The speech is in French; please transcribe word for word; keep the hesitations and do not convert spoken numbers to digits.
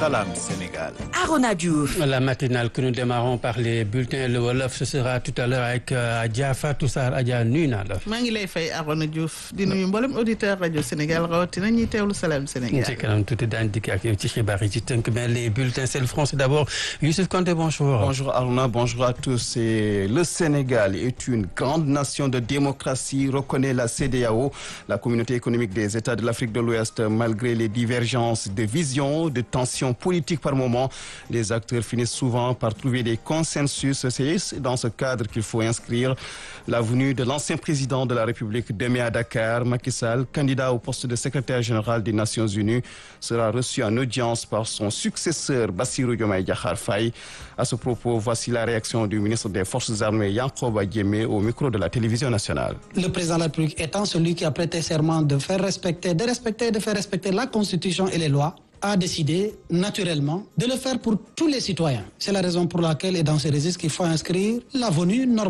Salam Sénégal. Arona Diouf. La matinale que nous démarrons par les bulletins Le Wolof, ce sera tout à l'heure avec euh, Adja Fatou Sarr. Adja nuyu naa la. maa ngi lay fay Arona Diouf di nuyu mboolem auditeur rajo Sénégal rawatina ñuy teewlu Salam Sénégal. ci kanam tuuti daan dikk ak yow ci xibaar yi ci tënk mais les bulletins c'est le français d'abord. Youssouf Konté, bonjour. Bonjour Arona, bonjour à tous. Et le Sénégal est une grande nation de démocratie, reconnaît la C E D E A O, la communauté économique des États de l'Afrique de l'Ouest. Malgré les divergences de vision, de tensions politiques par moment, les acteurs finissent souvent par trouver des consensus. C'est dans ce cadre qu'il faut inscrire la venue de l'ancien président de la République demain à Dakar. Macky Sall, candidat au poste de secrétaire général des Nations Unies, sera reçu en audience par son successeur Bassirou Diomaye Diakhar Faye. À ce propos, voici la réaction du ministre des Forces armées Yankoba Diémé au micro de la télévision nationale. Le président de la République étant celui qui a prêté serment de faire respecter, de respecter et de faire respecter la Constitution et les lois, a décidé naturellement de le faire pour tous les citoyens. C'est la raison pour laquelle, et dans ces registres, qu'il faut inscrire la venue normale